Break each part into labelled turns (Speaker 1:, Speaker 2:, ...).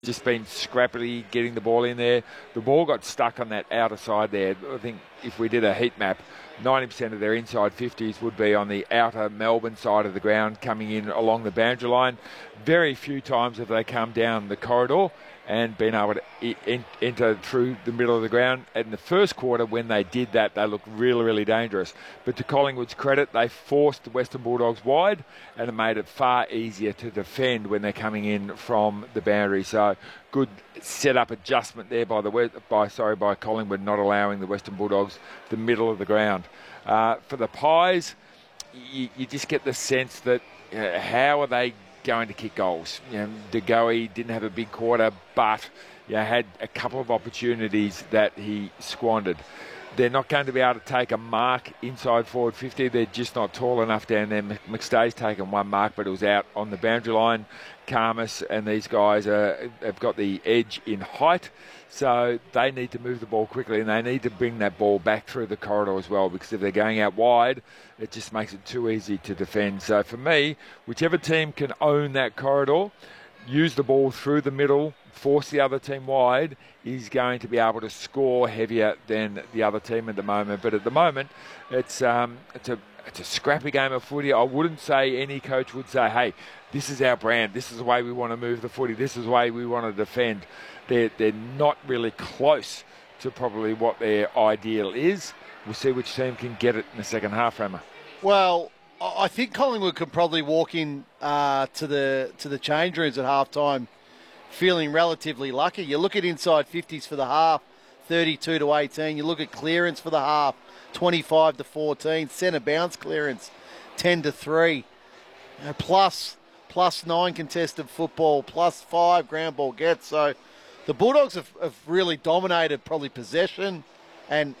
Speaker 1: just been scrappily getting the ball in there. The ball got stuck on that outer side there. I think if we did a heat map, 90% of their inside 50s would be on the outer Melbourne side of the ground coming in along the boundary line. Very few times have they come down the corridor and been able to enter through the middle of the ground. And in the first quarter, when they did that, they looked really, really dangerous. But to Collingwood's credit, they forced the Western Bulldogs wide, and it made it far easier to defend when they're coming in from the boundary. So good set-up adjustment there by Collingwood, not allowing the Western Bulldogs the middle of the ground. For the Pies, you just get the sense that how are they going to kick goals? De Goey didn't have a big quarter, but had a couple of opportunities that he squandered. They're not going to be able to take a mark inside forward 50. They're just not tall enough down there. McStay's taken one mark, but it was out on the boundary line. Karmas and these guys have got the edge in height, so they need to move the ball quickly, and they need to bring that ball back through the corridor as well, because if they're going out wide, it just makes it too easy to defend. So for me, whichever team can own that corridor, use the ball through the middle, force the other team wide, is going to be able to score heavier than the other team at the moment. But at the moment, it's a scrappy game of footy. I wouldn't say any coach would say, hey, this is our brand, this is the way we want to move the footy, this is the way we want to defend. They're not really close to probably what their ideal is. We'll see which team can get it in the second half, Rammer.
Speaker 2: Well, I think Collingwood could probably walk in to the change rooms at halftime feeling relatively lucky. You look at inside 50s for the half, 32-18. You look at clearance for the half, 25-14. Centre bounce clearance, 10-3. Plus 9 contested football, plus 5 ground ball gets. So the Bulldogs have really dominated probably possession and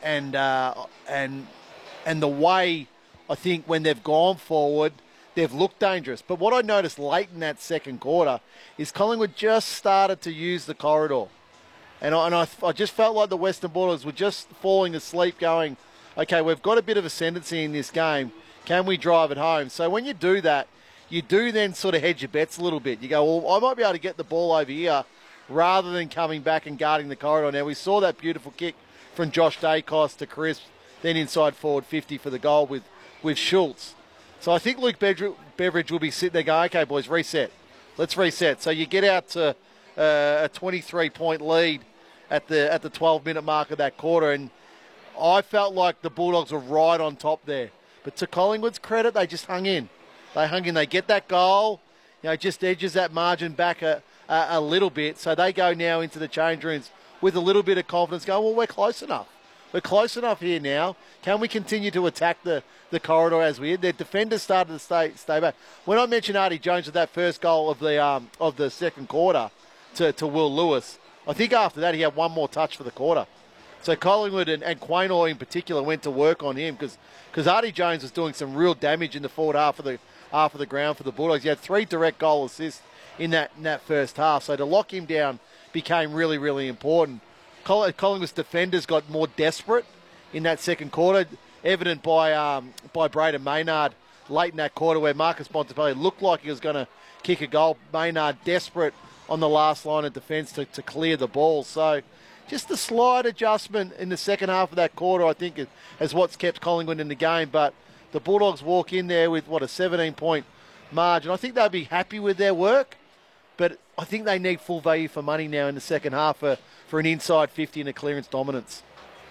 Speaker 2: the way I think when they've gone forward, they've looked dangerous. But what I noticed late in that second quarter is Collingwood just started to use the corridor. And I just felt like the Western Bulldogs were just falling asleep going, okay, we've got a bit of ascendancy in this game. Can we drive it home? So when you do that, you do then sort of hedge your bets a little bit. You go, well, I might be able to get the ball over here rather than coming back and guarding the corridor. Now, we saw that beautiful kick from Josh Dacos to Crisp, then inside forward 50 for the goal with Schultz. So I think Luke Beveridge will be sitting there going, okay, boys, reset. Let's reset. So you get out to a 23-point lead at the 12-minute mark of that quarter, and I felt like the Bulldogs were right on top there. But to Collingwood's credit, they just hung in. They get that goal, just edges that margin back a little bit. So they go now into the change rooms with a little bit of confidence going, well, we're close enough. We're close enough here now. Can we continue to attack the corridor as we did? Their defenders started to stay back. When I mentioned Artie Jones with that first goal of the second quarter to Will Lewis, I think after that he had one more touch for the quarter. So Collingwood and Quaynor in particular went to work on him because Artie Jones was doing some real damage in the forward half of the ground for the Bulldogs. He had 3 direct goal assists in that first half. So to lock him down became really, really important. Collingwood's defenders got more desperate in that second quarter, evident by Braden Maynard late in that quarter where Marcus Bontempelli looked like he was going to kick a goal. Maynard desperate on the last line of defence to clear the ball. So just a slight adjustment in the second half of that quarter, I think, is what's kept Collingwood in the game. But the Bulldogs walk in there with, a 17-point margin. I think they'll be happy with their work, but I think they need full value for money now in the second half for an inside 50 and a clearance dominance.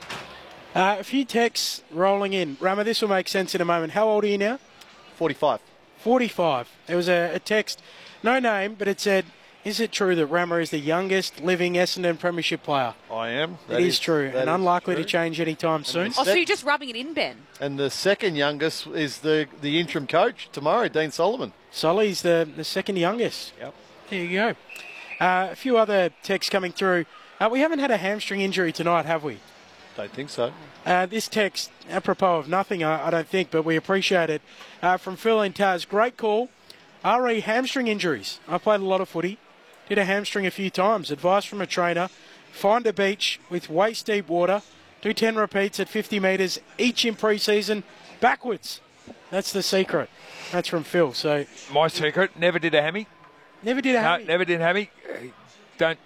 Speaker 3: A few texts rolling in. Rama, this will make sense in a moment. How old are you now?
Speaker 2: 45.
Speaker 3: 45. There was a text, no name, but it said, is it true that Rama is the youngest living Essendon Premiership player?
Speaker 2: I am.
Speaker 3: It is true, and unlikely to change anytime soon.
Speaker 4: So you're just rubbing it in, Ben?
Speaker 2: And the second youngest is the interim coach tomorrow, Dean Solomon.
Speaker 3: Solly's the second youngest.
Speaker 2: Yep.
Speaker 3: There you go. A few other texts coming through. We haven't had a hamstring injury tonight, have we?
Speaker 2: Don't think so.
Speaker 3: This text, apropos of nothing, I don't think, but we appreciate it. From Phil and Taz, great call. RE hamstring injuries. I played a lot of footy. Did a hamstring a few times. Advice from a trainer. Find a beach with waist-deep water. Do 10 repeats at 50 metres, each in pre-season, backwards. That's the secret. That's from Phil. So
Speaker 1: my secret, never did a hammy.
Speaker 3: Never did a hammy?
Speaker 1: No, never did a hammy.